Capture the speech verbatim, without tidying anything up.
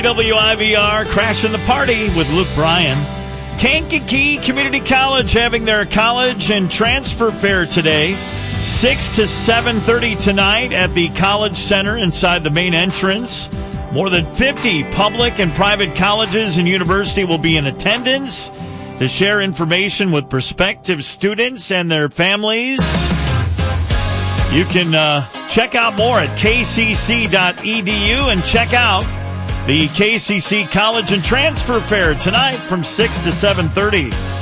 W I V R, Crashing the Party with Luke Bryan. Kankakee Community College having their college and transfer fair today, six to seven thirty tonight at the College Center inside the main entrance. More than fifty public and private colleges and university will be in attendance to share information with prospective students and their families. You can uh, check out more at k c c dot e d u and check out the K C C College and Transfer Fair tonight from six to seven thirty.